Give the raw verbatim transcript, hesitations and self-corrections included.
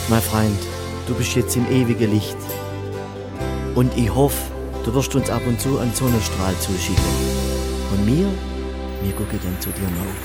Mein Freund, du bist jetzt im ewigen Licht. Und ich hoffe, du wirst uns ab und zu einen Sonnenstrahl zuschicken. Und mir, mir gucken dann zu dir nach.